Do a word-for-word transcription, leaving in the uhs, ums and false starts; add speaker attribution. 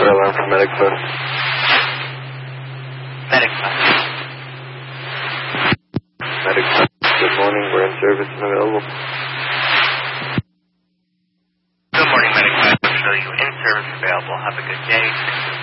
Speaker 1: red alarm from Medic Bus.
Speaker 2: Medic Bus.
Speaker 1: Medic Bus, good morning. We're in service and available.
Speaker 2: Good morning, Medic Bus. We'll show you in service available. Have a good day.